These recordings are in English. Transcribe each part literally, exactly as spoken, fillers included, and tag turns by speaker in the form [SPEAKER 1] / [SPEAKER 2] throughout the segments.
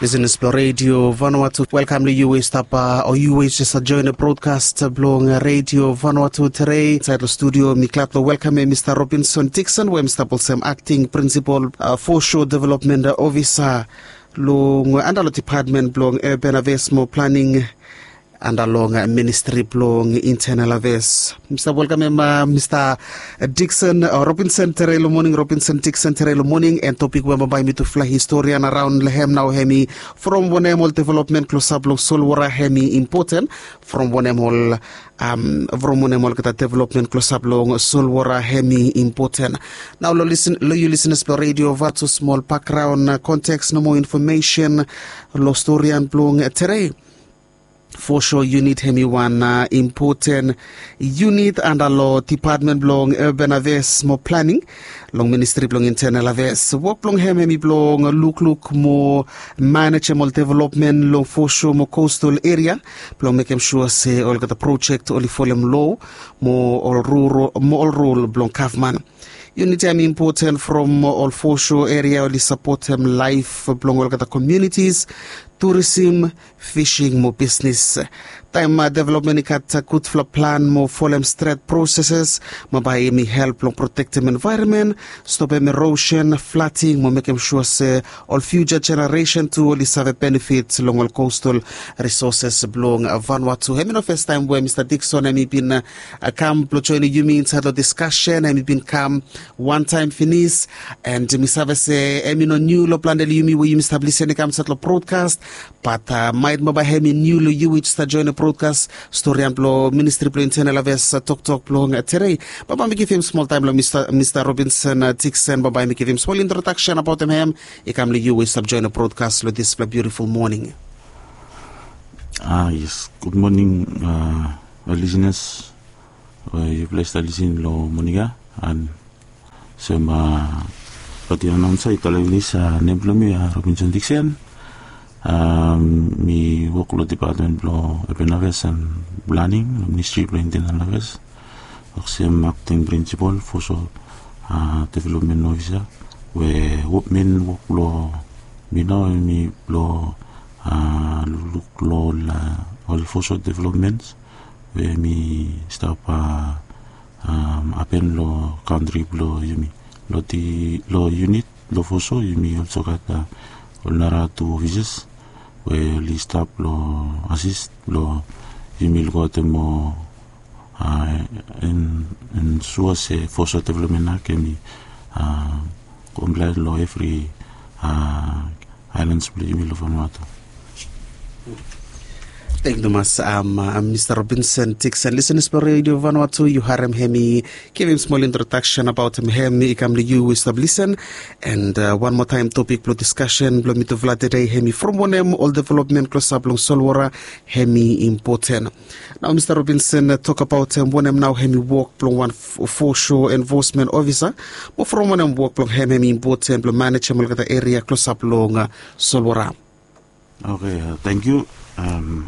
[SPEAKER 1] Listen to Radio Vanuatu. Welcome to U S Tapa or U S just join the broadcast blong Radio Vanuatu today. Inside the studio, Miklatlo welcome Mister Robinson Dixon, where Mister Bolsem acting principal uh, foreshore development officer long andalo department blong urban affairs mo planning and along uh, ministry blong internal affairs. Mister Welcome uh, Mister Dixon uh, Robinson Terelo morning Robinson Dixon Terelo morning and topic wema by me to fly historian around Lehem now hemi from Wonemol development close up blong Solwara hemi important from Wonemol um from Wonemol kata development close up blong Solwara hemi important. Now lo listen lo you listen to radio vatu small background uh, context no more information lo historian blong tere. For sure, unit hemi one uh, important unit under law department blong urban affairs more planning long ministry blong internal affairs work blong hemi blong look look more management development long for sure more coastal area blong make sure say all got the project only for them law more all rural more all rural blong Kafman. Unity am important from all foreshore area only support them life blong all got the communities. Tourism, fishing, more business. Time uh, development kat uh, good flow plan more follow straight processes. More by me help long protect them environment, stop erosion, flooding, more making sure say all future generation to all this have a benefit long all coastal resources belong uh, Vanuatu. Hemi no first time where Mister Dixon and me been uh, come join you me inside the discussion and me been come one time finish and me have say emi no new lo plan you me where you establish any come set lo broadcast. But uh, might mobile hemi new lo you which start join the broadcast story and blow ministry blow internal affairs uh, talk talk blow today. Baba me give him small time lo Mister Mister Robinson uh, Dixon. Baba me give him small introduction about him. Him he come lo you which start join the broadcast lo this beautiful morning.
[SPEAKER 2] Ah yes, good morning, uh, our listeners. Uh, you blessed to listen lo moniga and so ma pati announcer italawi sa nemplo mi uh, Robinson Dixon. Um, mi work lo department lo urban affairs and planning ministry lo internal affairs. I'm acting principal for so uh, development officer. Where work men work lo mi know mi lo uh, look lo la all for so developments. Where mi stop uh, um apen lo country lo yumi lo di lo unit lo for so yumi also got uh, nara two offices. Where we stop lo assist lo email go to mo uh, in in source for so development na kemi uh, comply lo every uh, islands email of Vanuatu. Thank you much, um, uh, Mister Robinson Dixon. Listeners for Radio Vanuatu, you heard him, hemi, give him small introduction about him, hemi, come to you, Mister Listen. And uh, one more time, topic, blow discussion, blow me to Vlad today, hemi, from one em, all development, close up, long Solwara, hemi, important. Now, Mister Robinson, uh, talk about him, one em now, hemi, work, blow one foreshore enforcement officer, but from one em work, blow hemi, important, blow management, look at the area, close up, long uh, Solwara. Okay, uh, thank you. Um,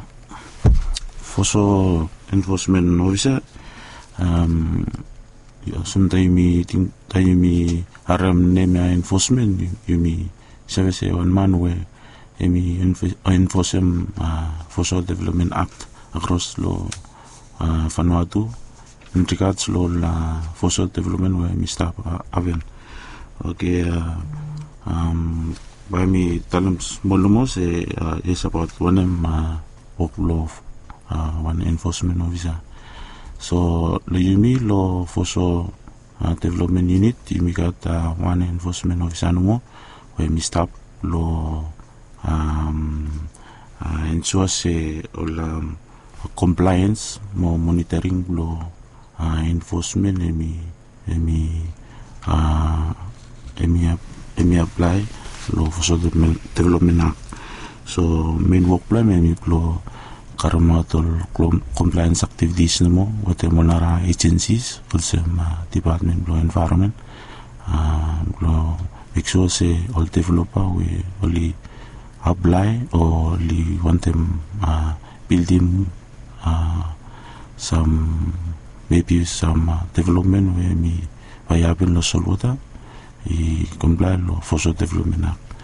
[SPEAKER 2] For enforcement officer, um, sometimes me think that you me haram name enforcement, you me service one man where you me enforce uh, for so development act across law uh, Vanuatu in regards law la for so development where me stop uh, aven. Okay, uh, um, by me talem molumos uh, is about one of uh, of law. Uh, one enforcement officer. So lo yumi lo for so uh, development unit yumi got uh, one enforcement officer no more where me stop lo um, uh, ensure say all um, compliance more monitoring lo uh, enforcement emi emi uh, emi emi apply lo for so development act. So main work plan emi lo Karamatol compliance activities mo with the monara agencies also uh, department of environment uh, make sure say all developer we only apply or only want them uh, building uh, some maybe some uh, development where me viable no solvota i comply lo for so development act.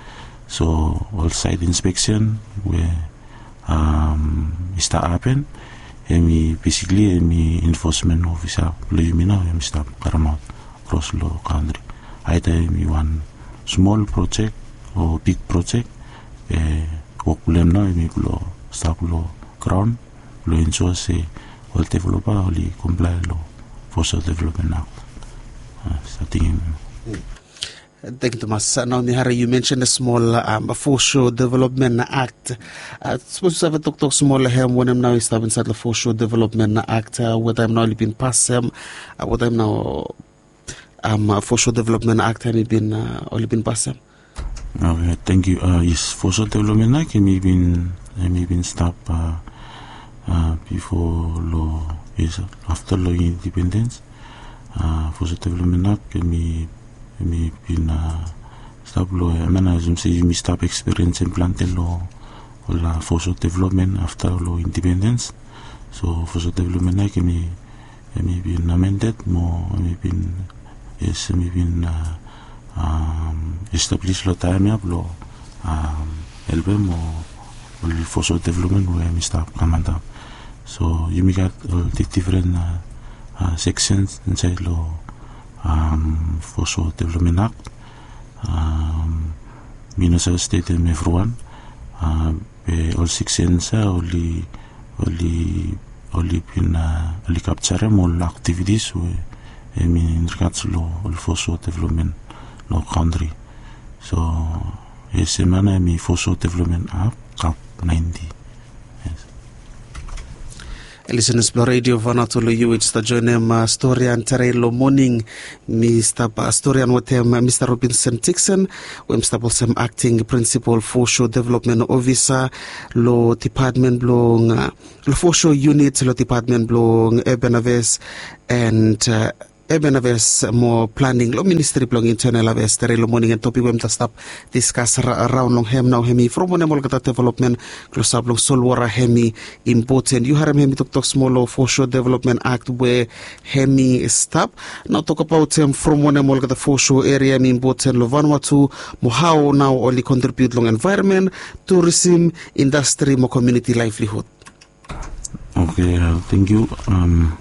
[SPEAKER 2] So all site inspection where um start happen. Emi basically emi enforcement officer lo yumina emi start karamot across lo country. Either emi one small project or big project. Eh, work blem na emi lo start lo ground lo ensure say all developer only comply lo Forestry Development Act. Uh, starting.
[SPEAKER 1] Thank you, Thomas. Now, Mihara, you mentioned a small um, Forestry Development Act. I suppose you have a talk to small hem when I'm now inside the Forestry Development Act. Uh, what I'm now been passed him, uh, what I'm now um Forestry Development Act have been uh, only been passed him.
[SPEAKER 2] Okay, thank you. Uh, yes, Forestry Development Act have been have been stopped uh, uh, before law. Yes, after law independence. Uh, Forestry Development Act have me been uh, stop lo I mean as say me stop experience implanted lo la forestry development after lo independence. So forestry development like me me been amended more me been yes me been uh, um established lo time up lo um album or or forestry development where me stop command. So you me got all the different uh, uh, sections inside lo um Forestry Development Act. Um Minnesota State and everyone uh be all sections only only only been uh, only capture all activities we I mean in regards to all Forestry Development law country. So yes semana mi Forestry Development Act cap ninety.
[SPEAKER 1] Listeners, Blue Radio Vanatulu you it's the journey uh, story and Terrell morning Mister Story and with him uh, Mister Robinson Dixon, we Mister Bolsem acting principal Forestry Development Officer lo department blong uh, lo Forestry unit lo department blong urban affairs and uh, urban affairs more planning lo ministry blong internal affairs Terrell morning and topic we Mister stop discuss around long hem now hemi from one emol kata development close up long solwara hemi important you have hemi talk talk small lo Forestry Development Act where hemi stop now talk about him from one emol kata forestry area mi important lo Vanuatu mo how now only contribute long environment tourism industry mo community livelihood.
[SPEAKER 2] Okay, uh, thank you. um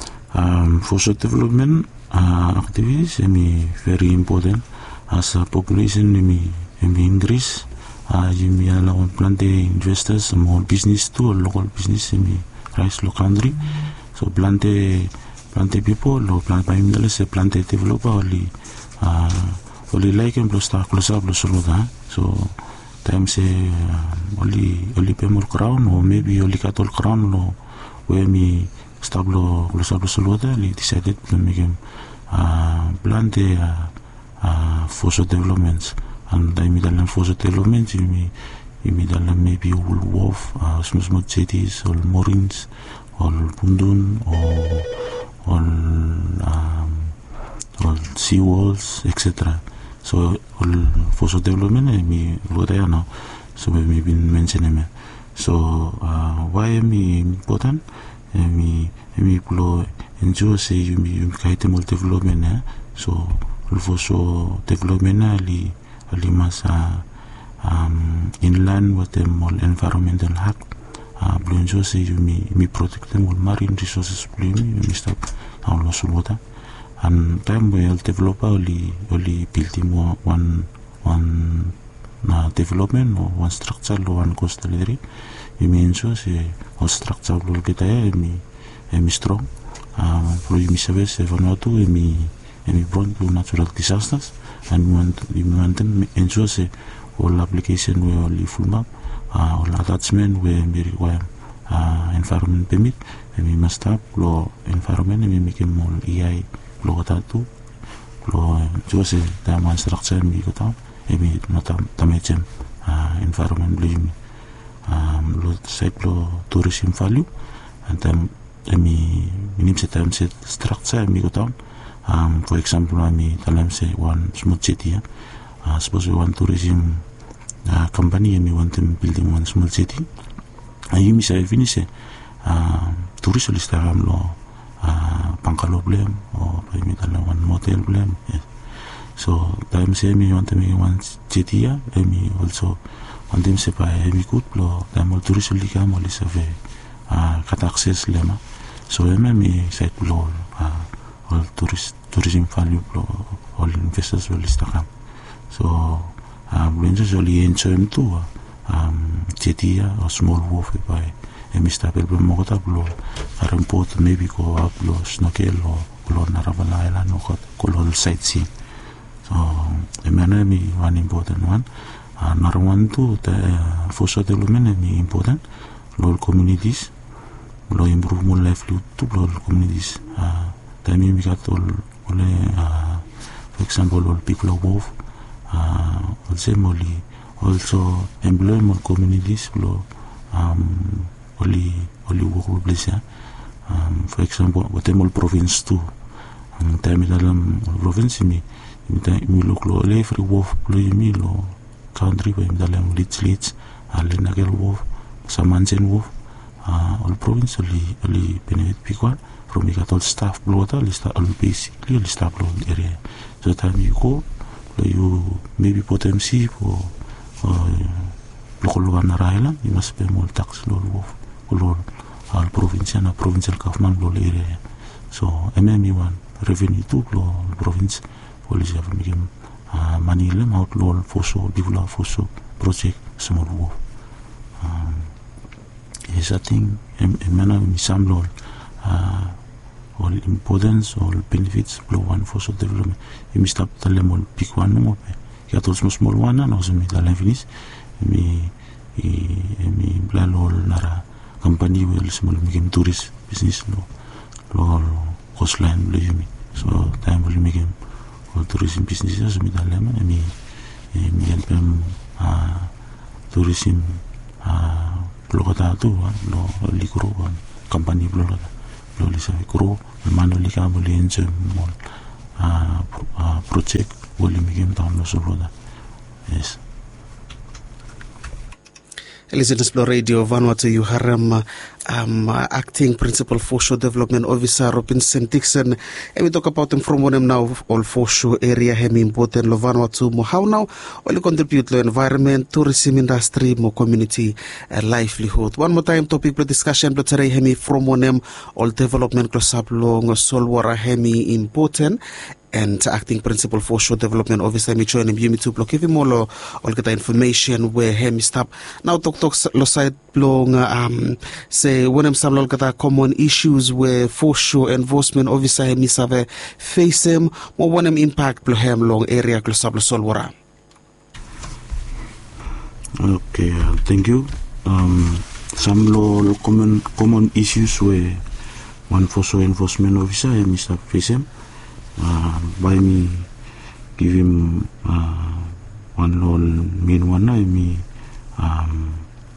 [SPEAKER 2] Um, Forestry development uh, activities is very important as a population emi increase. Uh, you allow plenty investors, small business too, local business emi rise lo country. So plenty plenty people, lo plenty payimdale se plenty developer only uh, only like em plus start close up lo solo da. So time se uh, only only payment crown or maybe only cattle crown lo where me Stablo Glosablo Solota, he decided to make him uh, plan the uh, uh, forestry developments. And I made a forestry development, you may, you made a maybe all wharf, uh, small small jetties, all moorings, all pundun, or all, um, all sea walls, et cetera. So all forestry development, I mean, what I know, so we been mentioning. So uh, why am I important? Emi emi plo enjoy say you me you kaite mul development eh so also development ali ali masa um inland with the mul environmental hack uh plo enjoy say you me me protect the mul marine resources plo me me stop on lo sulota and time we developer ali ali building one one na development or one structure lo one coastal area imenso se o structure lo kita ya mi mi strong ah pro mi service Vanuatu mi mi prone to natural disasters and we want we want them ensure se all application we only full map ah all attachment we mi require ah environment permit mi must have lo environment mi make more E I lo tatu lo jo se ta man structure mi ko ta mi nota tamechem ah environment blimi um lo site lo tourism value and then mi minim se time set structure mi go down um for example mi talam se one small city yeah? uh, suppose we want tourism uh, company and we want them building one small city and you mi say finish uh tourist list am lo uh bungalow blem or mi talam one motel blem yes. So time se mi want to make one jetia, emi also want them se pa emi kut lo time all tourist lika mo li save ah kat access lema. So emi mi site lo ah all tourist tourism value lo all investors will istakam. So ah blenjo joli enjoy tu um jetia or small wharf by emi stapel be mo kota lo aram port maybe go up lo snorkel lo lo naravala island no ko lo sightseeing. So emana mi one important one. Uh, another one too, the uh, for social development is important. Local communities, lo improve more livelihood to local communities. Uh, time we got all, all uh, for example, all people of both. Uh, also, also employ more communities. Lo um, only only work place. Um, for example, what all province too. Um, time dalam province mi, mi lo lo every wolf lo mi lo. Country by dalam leads leads alin nagel wolf samanjen wolf all province only only benefit people from the all staff blow list all basically all staff blow area. So time you go you maybe put M C for local government island you must pay more tax low wolf all all province and provincial government low area. So M M E one revenue to low province police have making Uh, Manila outlaw foso develop foso project small wolf. Um, is I think emana misam lol uh, all importance all benefits blow one foso development. Imi stop talemol pick one mo pe. Kat small small one na so mi dalam finish. Mi mi blalol nara company will small mi tourist business lo lo coastline lo yumi. So time will make him tourism businesses mi dalam mi mi helpem ah tourism ah blogata tu lo likro company blogata lo lisa kro mano lika boleh enjoy mol ah project boleh mi game down lo soloda. Yes.
[SPEAKER 1] Listen to Radio Vanuatu Yuharam, um, acting principal foreshore development officer Robinson Dixon. And we talk about him from one of now all foreshore area hemi important lo Vanuatu mo how now all contribute to environment, tourism industry, mo community uh, livelihood. One more time topic for discussion but today hemi from one of all development close up long solwara hemi important. And acting principal foreshore development officer mi join him yumi to block even more all get information where him stop now talk talk lo side long um say when him some get common issues where foreshore enforcement officer him save face him more when him impact blo him long area close up lo solwara.
[SPEAKER 2] Okay, uh, thank you. Um some lo common common issues where one foreshore enforcement officer him stop face him. Uh, by me give him uh, one lol main one na me um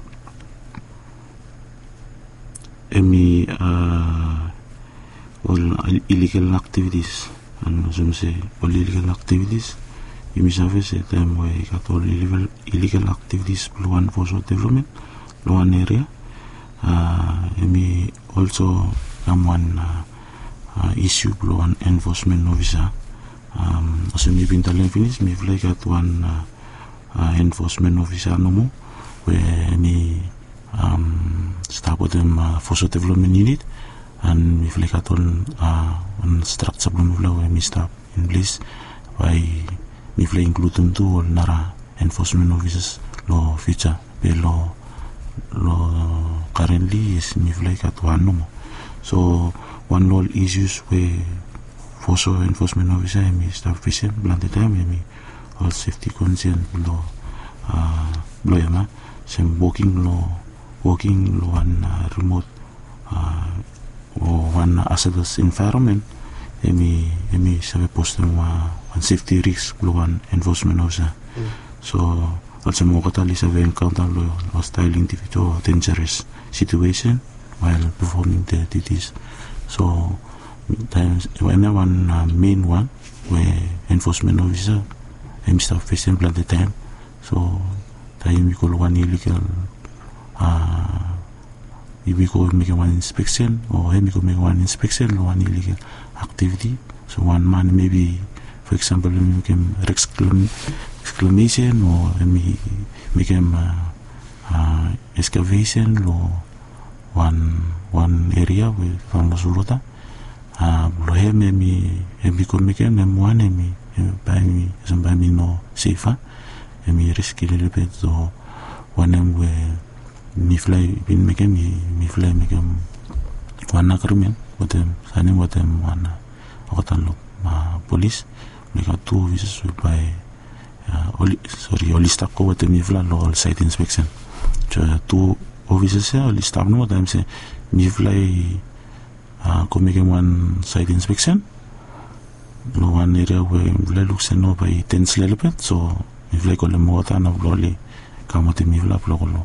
[SPEAKER 2] emi uh, all illegal activities and some say all illegal activities you miss have say time where got all illegal illegal activities one for so development one area uh, emi also someone uh, Uh, issue below one enforcement officer. Um, so me been telling finish me like at one uh, uh, enforcement officer no more where any um, staff with them uh, for so development unit and me like at on uh, on structure below where me staff in place by me like include them to all nara enforcement officers law future be law law currently is me like at one no more. So one law issues where for so enforcement officer me staff patient blunt time me all safety concern law uh law yama some walking law walking law one uh, remote uh or one hazardous environment me me save post one one safety risk law one enforcement officer. Mm. So also mo katali save encounter law hostile individual dangerous situation while performing the duties. So times when one uh, main one where enforcement officer I'm staff facing at the time. So time we call one illegal uh we call make one inspection or him we make one inspection one illegal activity. So one man maybe for example emi became reclamation or emi became uh, uh, excavation lo one one area with from the sulota uh, lo hem emi emi communicate em one emi by me by me no safer emi risk a little bit so one em we mi fly bin make me mi fly make one agreement with them signing with them one hotel uh, police we got two officers by uh, oli, sorry oli staff ko with them mi fly lo site inspection so two officers here oli staff no time say mi fly uh, ko make one site inspection lo one area where we look se no by tense little bit so mi fly ko le mota na loli kamote mi fly lo lo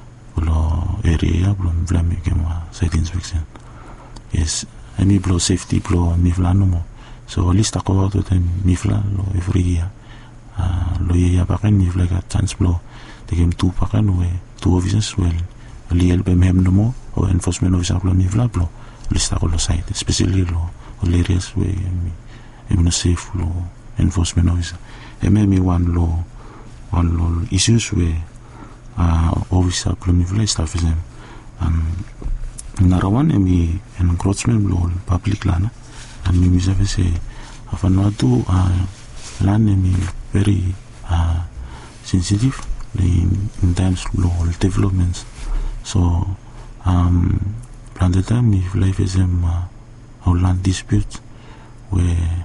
[SPEAKER 2] lo area lo mi fly make site inspection yes emi blow safety blow mi fly no mo so list ako to tem mi fly lo every year uh, lo year pa kan mi fly ka chance blow they came two pa kan we two officers well li el bem hem no mo o enforcement officer blow mi fly blow list ako lo site especially lo areas we mi emi no safe lo enforcement officer emi mi one lo one lo issues we uh, officer blow mi fly staff is them um, narawan emi encroachment lo public lana and mi misa se afanuatu uh, land emi very uh, sensitive in, in times lo developments so um plan the time if life is um uh, land dispute where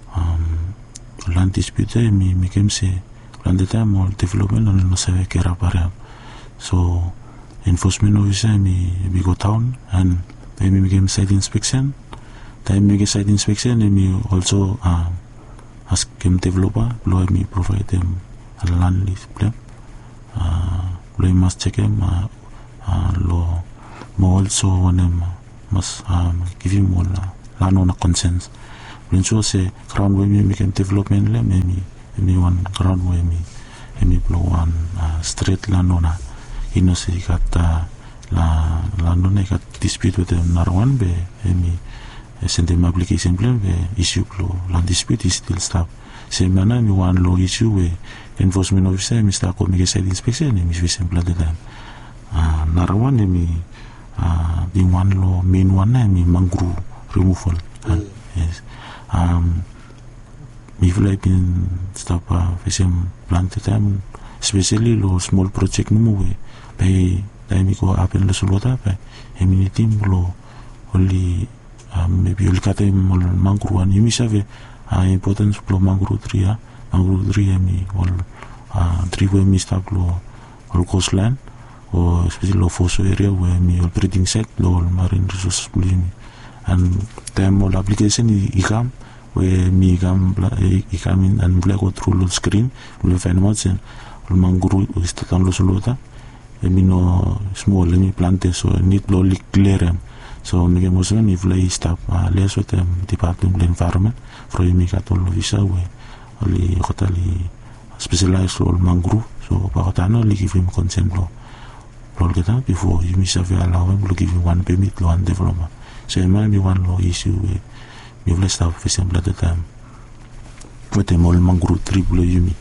[SPEAKER 2] um land dispute mi mi kem se plan the time all development on no sabe que era para so enforcement officer mi mi go town and mi mi game site inspection time mi get site inspection and mi also uh, ask him developer lo mi provide them a land lease plan uh, lo must check him uh, uh, lo mo also one him must um, give him all uh, land on a consent when so say ground where mi make development le mi mi one ground where mi mi blow one uh, straight land on a ino se kata la la non e kat dispute with them narwan be emi send them application plan be issue lo la dispute is still stop se mana mi one lo issue we enforcement officer mi sta ko mi side inspection mi fi simple de time ah narwan emi ah di one lo main one emi mangrove removal mm. yes um mi fly pin stop uh, fi sim plan de time especially lo small project no we by time ko happen lo sulota pa community lo only um, maybe only kata mo mangrove an yumi save uh, importance lo mangrove tree uh, mangrove tree mi all uh, tree we mi stop lo all coastline or especially lo fosso area where mi all breeding site lo all marine resources mi and time all application i come where mi come i come in and black go through lo screen lo find out sen all mangrove is tan lo sulota emi no small emi plante so need lo clear so mi mo so ni fly stop uh, les with um, department of environment for mi katol visa we oli hotali specialized role mangrove so pa hotano li give him consent lo lo geta before you mi save allow him to give him one permit lo one development so mi mi one lo issue we mi fly stop for simple at the time with the mol mangrove tree lo yumi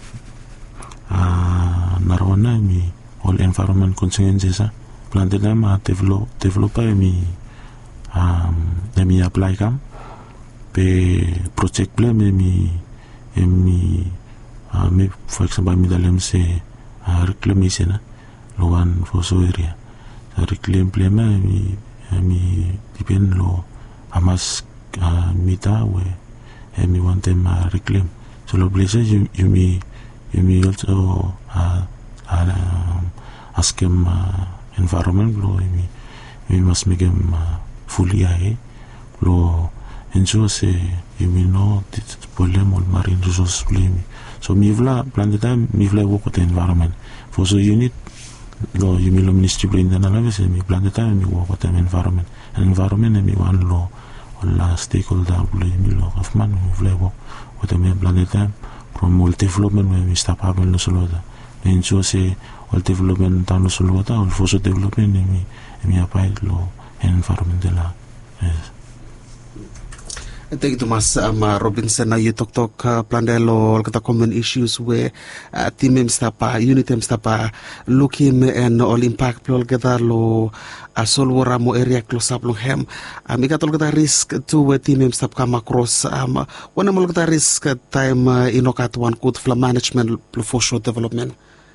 [SPEAKER 2] ah uh, narwana mi all environment consequences uh, planted them uh, develop developer mi um mi apply kam pe project plan mi mi uh, mi for example mi dalem se uh, reclamation uh, lo one for so area so reclaim plan mi mi depend lo amas uh, mita we mi want them uh, reclaim so lo places you you mi you mi also uh, uh, ask him uh, environment lo mi mi must make him uh, fully ahe lo ensure se mi no problem all marine resources mi so mi vla plan de time mi vla work with the environment for so unit lo mi lo ministry plan na la vese mi plan de time mi work with the environment and environment mi one lo la stakeholder lo mi lo of man mi vla work with the plan de time promote development mi stop happen lo solo da ensure se all development down lo solo ta all for so development mi mi apply lo environment de la yes.
[SPEAKER 1] Thank you, Mas um, uh, Robinson. Uh, you talk talk uh, Plandelo kata common issues where uh, team mstapa unit mstapa looking and all impact plol kata lo asol wara mo area close up lo hem. Um, ikatol kata risk to where team mstap come across. Um, one mo kata risk time uh, inokat one good for management for short development.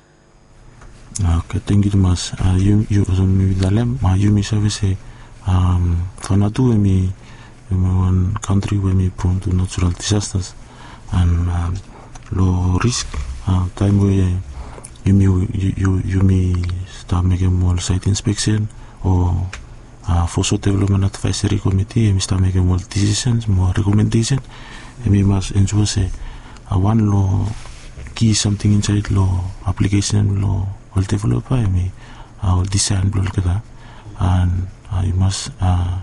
[SPEAKER 2] Okay, thank you, Mas. Uh, you you also me dalem. Ma you me service um fanatu me. One country where we prone to natural disasters and um, low risk uh, time where you may you you may start making more site inspection or uh, for so development advisory committee and start making more decisions, more recommendation, and we must ensure say uh, one law key something inside law application law will develop I mean uh, design blah blah and uh, you must uh,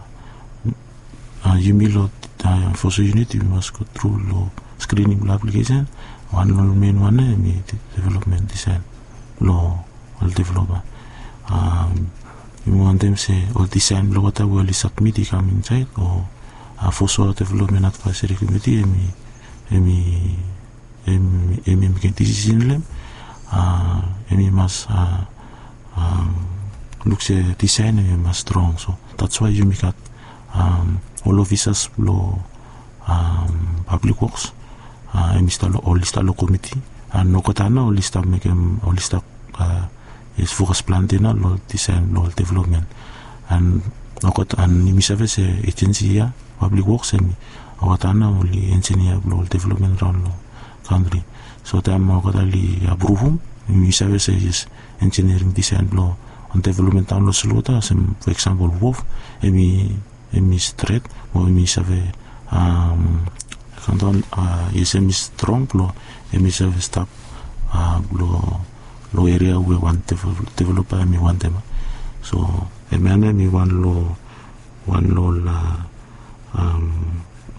[SPEAKER 2] Uh, you may lot uh, for so unit you must go through law screening law application one law main one uh, development design law will develop um, you want them say all design law what will submit come inside or uh, for so development advisory committee emi emi emi emi make decision them uh, emi must uh, um, look say design emi must strong so that's why you make it um, all officers law um, public works uh, Mister All lista law committee and no kotana all lista make all lista uh, is focus plan dina law design law development and no kot and mi service agency ya public works and kotana only engineer law development around law country so time no kotali approve mi service is engineering design law on development down law slota some for example wolf emi emi straight or emi save um kanton uh is emi strong lo emi save stop uh lo lo area we want to develop emi want them so emi emi one lo one lo la um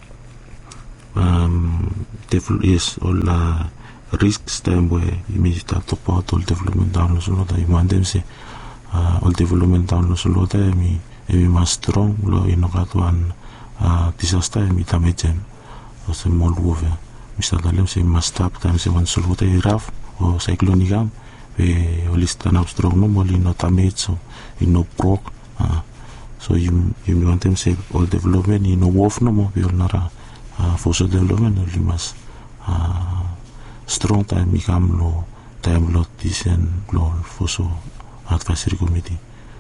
[SPEAKER 2] um develop is all la risks time where emi start to part all development down lo solo that you want them say uh all development down lo solo that emi emi mas strong lo inokatuan uh, disaster emi tamejen o se molwove mista dalem se mas stop time se wan soluta iraf o cyclone gam e o lista na strong no moli no tamejo ino prok uh, so you you want them say all development ino wolf no mo biol nara uh, for so development no limas uh, strong time gam lo time lo disen lo for so advisory committee.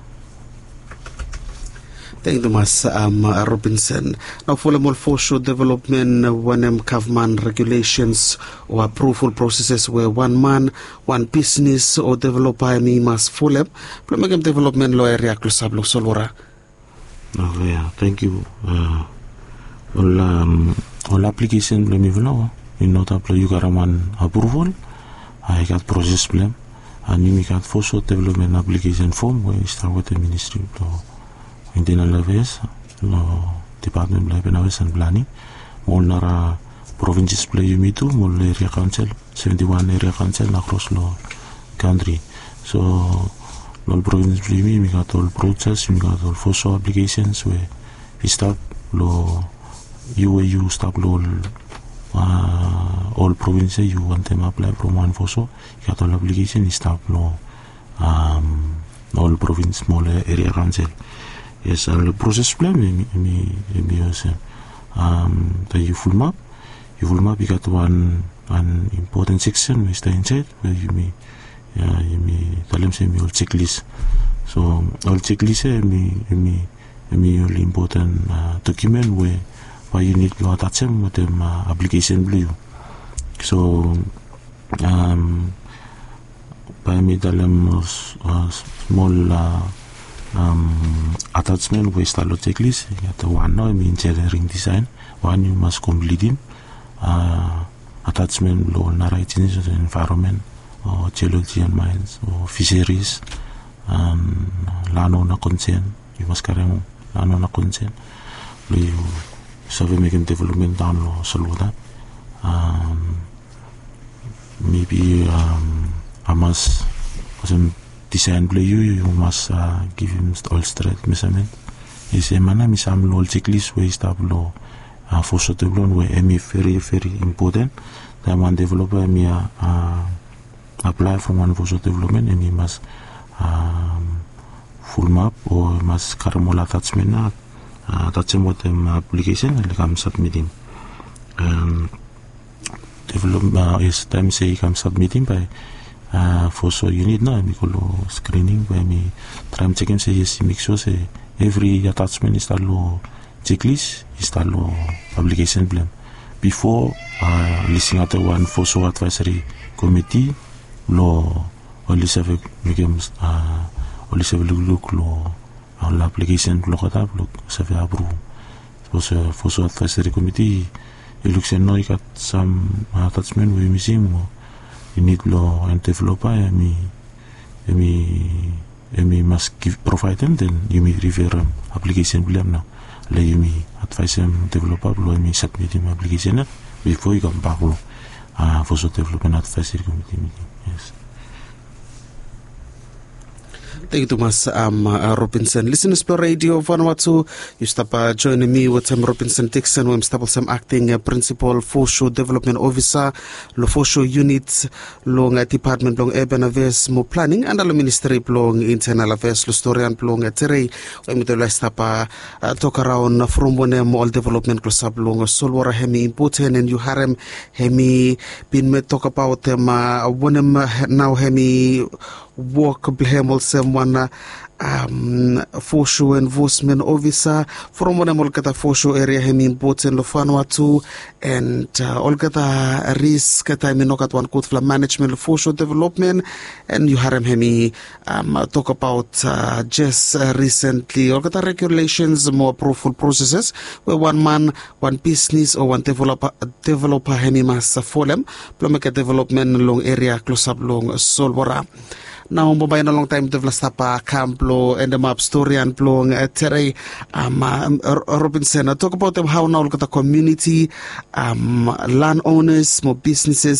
[SPEAKER 1] Thank you, Mas um, Robinson. Now, for the foreshore development, uh, one um, government regulations or approval processes where one man, one business or developer me must follow. Problem development law area close up solvora.
[SPEAKER 2] Okay, yeah, thank you. Uh, all um, all application blame even now. In not apply you got one approval. I got process blame, and you got foreshore development application form where you start with the Ministry of Law. Internal Affairs, lo Department of Affairs and Planning, all nara provinces play you me too, all area council, seventy-one area council across the country. So, all provinces play me, we got all process, we got all foreshore applications where we start lo U A U start lo uh, all provinces you want them apply from one foreshore, you got all application, we start lo um, all province small area council. Yes, and the process plan me me me also um the you full map you full map you got one an important section which the inside where you me yeah you me tell them say me all checklist so all checklist me me me all important uh, document where where you need to attach them with them uh, application blue so um by me tell them uh, small uh, um, attachment with style checklist the one now mean engineering design one you must complete him uh, attachment law narrative environment or geology and mines or fisheries um, lano na consent you must carry on lano na consent you survey making development down law solo that um, maybe um, I must design play you you must uh, give him all straight measurement is a mana misam law checklist where stop law uh, for so development where emi very very important. That one developer emi uh, apply for one for so development emi mas um, full map or mas karamola attachment na uh, attachment them application and come submitting. Um, develop uh, is time say come submitting by uh, for so unit na mi kolo screening by mi try checking say yes make sure say every attachment is talo checklist is talo application plan before uh, listing out one for so advisory committee lo only seven becomes uh, only seven look lo all application lo kata lo seven approve so for so advisory committee it looks no you got some attachment we missing you need law and developer emi emi emi must give provide them then you may refer um, application plan now let you may advise them developer lo emi submit him application before you come back lo uh, for so development advisory committee meeting. Yes.
[SPEAKER 1] Thank you, Thomas um, uh, Robinson. Listen to Explore Radio Vanuatu. You stop uh, joining me with um, Robinson Dixon, who I'm some acting uh, principal Fosho development officer, lo Fosho unit, long uh, department long urban affairs, mo planning, and lo ministry long internal affairs, lo historian long tere. I'm the last stop uh, talk around from one um, all development close up long solwara hemi important and you harem hemi been me talk about them uh, one um, now hemi work blame someone um Fosho enforcement officer from one molkata Fosho area hemi important lo Vanuatu and uh, olkata risk kata minokat one code for management Fosho development and you harem hemi um talk about uh, just uh, recently olkata regulations more approval processes where one man one business or one developer developer hemi mas folem plomeka development long area close up long Solwara. Now, mobile na long time to Vlastapa, Camplo, and the map story and blowing uh, Tere um, um, Robinson. I talk about them how now look at the community, um, landowners, more businesses,